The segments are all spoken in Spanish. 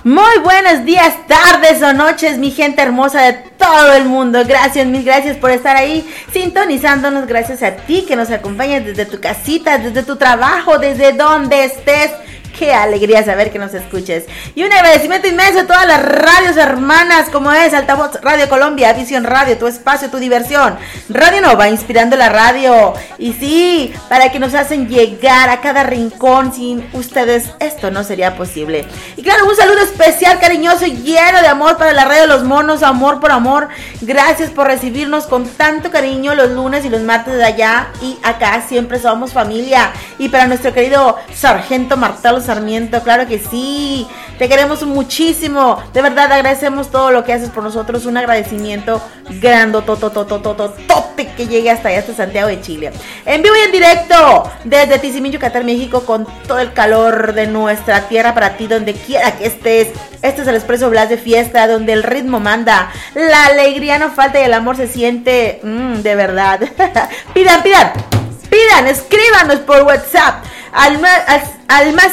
Muy buenos días, tardes o noches, mi gente hermosa de todo el mundo. Gracias, mil gracias por estar ahí sintonizándonos. Gracias a ti que nos acompañas desde tu casita, desde tu trabajo, desde donde estés. Qué alegría saber que nos escuches. Y un agradecimiento inmenso a todas las radios hermanas, como es Altavoz Radio Colombia, Visión Radio, tu espacio, tu diversión. Radio Nova, inspirando la radio. Y sí, para que nos hacen llegar a cada rincón. Sin ustedes esto no sería posible. Y claro, un saludo especial, cariñoso y lleno de amor para la radio de los monos. Amor por amor. Gracias por recibirnos con tanto cariño los lunes y los martes de allá. Y acá siempre somos familia. Y para nuestro querido Sargento Martelo Sarmiento, claro que sí, te queremos muchísimo, de verdad agradecemos todo lo que haces por nosotros, un agradecimiento grandotototototote que llegue hasta allá, hasta Santiago de Chile, en vivo y en directo desde Tizimín, Yucatán, México, con todo el calor de nuestra tierra para ti, donde quiera que estés. Este es el Expreso Blas de fiesta, donde el ritmo manda, la alegría no falta y el amor se siente, de verdad. pidan, escríbanos por WhatsApp al más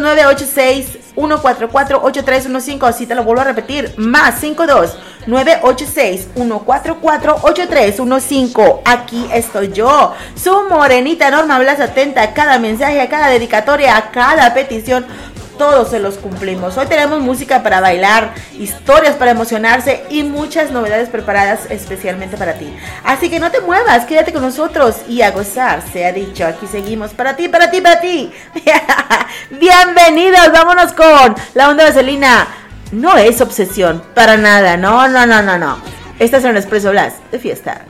52986-144-8315, así te lo vuelvo a repetir, más 52986-144-8315. Aquí estoy yo, su morenita Norma Blas, atenta a cada mensaje, a cada dedicatoria, a cada petición. Todos se los cumplimos. Hoy tenemos música para bailar, historias para emocionarse y muchas novedades preparadas especialmente para ti. Así que no te muevas, quédate con nosotros y a gozar, se ha dicho. Aquí seguimos para ti. Bienvenidos, vámonos con la onda vaselina. No es obsesión, para nada, no. Esta es el Expreso Blas de fiesta.